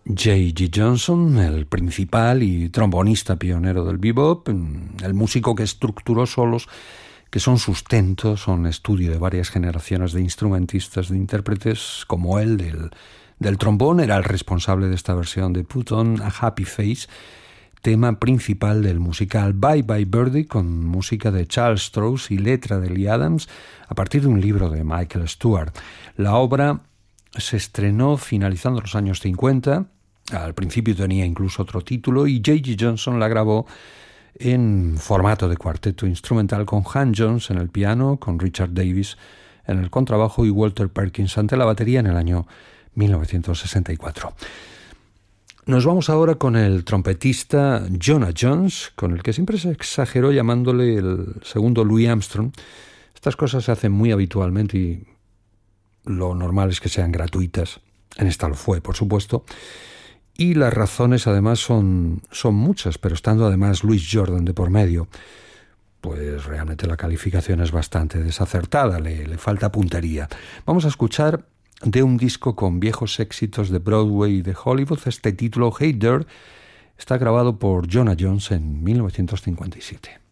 J.G. Johnson, el principal y trombonista pionero del bebop, el músico que estructuró solos que son sustento, son estudio de varias generaciones de instrumentistas, de intérpretes como él del trombón, era el responsable de esta versión de Put on a Happy Face, tema principal del musical Bye Bye Birdie, con música de Charles Strouse y letra de Lee Adams, a partir de un libro de Michael Stewart. La obra se estrenó finalizando los años 50, al principio tenía incluso otro título, y J.G. Johnson la grabó en formato de cuarteto instrumental con Han Jones en el piano, con Richard Davis en el contrabajo y Walter Perkins ante la batería en el año 1964. Nos vamos ahora con el trompetista Jonah Jones, con el que siempre se exageró llamándole el segundo Louis Armstrong. Estas cosas se hacen muy habitualmente y lo normal es que sean gratuitas. En esta lo fue, por supuesto. Y las razones además son muchas, pero estando además Louis Jordan de por medio, pues realmente la calificación es bastante desacertada, le falta puntería. Vamos a escuchar de un disco con viejos éxitos de Broadway y de Hollywood, este título Hey There, está grabado por Jonah Jones en 1957.